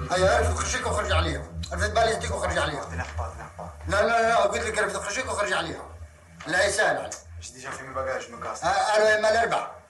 هيا عرفت خشيك وخرج عليها، عرفت باليستيك وخرج عليها. لا لا لا قلت لك عرفت خشيك وخرج عليها. لا يسال. مش ديجا في مي باجاج نو كاست. انا ما الاربع.